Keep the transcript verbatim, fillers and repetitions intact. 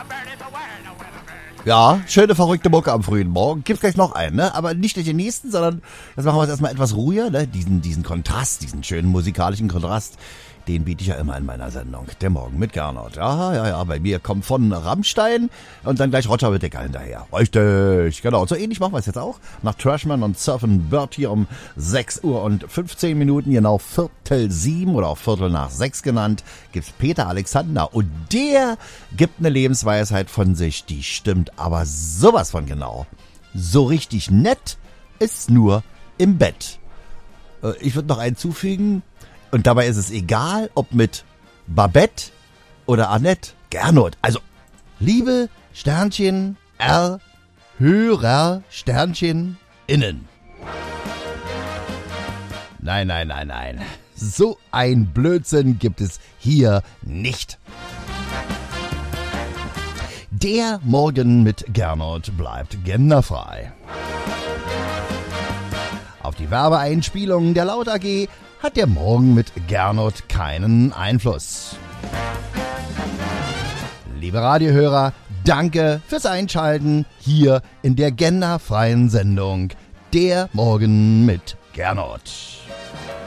Ja, schöne verrückte Mucke am frühen Morgen. Gibt's gleich noch einen, ne? Aber nicht durch den nächsten, sondern jetzt machen wir es erstmal etwas ruhiger, ne? Diesen, diesen Kontrast, diesen schönen musikalischen Kontrast, den biete ich ja immer in meiner Sendung. Der Morgen mit Gernot. Ja, ja, ja, bei mir kommt von Rammstein und dann gleich Roger Whittaker hinterher. Richtig, genau. So ähnlich machen wir es jetzt auch. Nach Trashman und Surf'n Bird hier um sechs Uhr und fünfzehn Minuten, genau Viertel sieben oder auch Viertel nach sechs genannt, gibt's Peter Alexander. Und der gibt eine Lebensweisheit von sich, die stimmt aber sowas von genau. So richtig nett ist nur im Bett. Ich würde noch einen zufügen. Und dabei ist es egal, ob mit Babette oder Annette, Gernot. Also, liebe Sternchen, R, Hörer, Sternchen, innen. Nein, nein, nein, nein. So ein Blödsinn gibt es hier nicht. Der Morgen mit Gernot bleibt genderfrei. Auf die Werbeeinspielung der Laut A G hat der Morgen mit Gernot keinen Einfluss. Liebe Radiohörer, danke fürs Einschalten hier in der genderfreien Sendung Der Morgen mit Gernot.